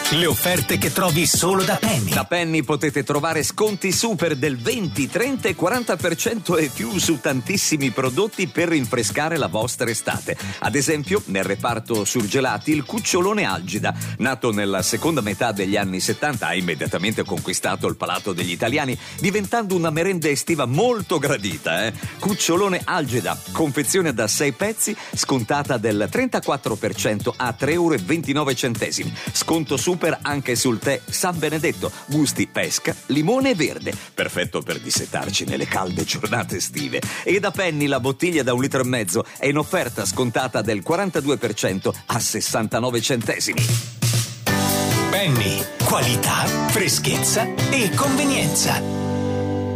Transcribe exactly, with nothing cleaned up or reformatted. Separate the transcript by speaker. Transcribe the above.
Speaker 1: Le offerte che trovi solo da Penny.
Speaker 2: Da Penny potete trovare sconti super del venti, trenta e quaranta per cento e più su tantissimi prodotti per rinfrescare la vostra estate. Ad esempio, nel reparto surgelati, il cucciolone Algida, nato nella seconda metà degli anni settanta, ha immediatamente conquistato il palato degli italiani, diventando una merenda estiva molto gradita. Eh? Cucciolone Algida, confezione da sei pezzi, scontata del trentaquattro per cento a tre euro e ventinove centesimi. Sconto super anche sul tè San Benedetto, gusti pesca, limone e verde, perfetto per dissetarci nelle calde giornate estive. E da Penny la bottiglia da un litro e mezzo è in offerta scontata del quarantadue per cento a sessantanove centesimi.
Speaker 1: Penny, qualità, freschezza e convenienza.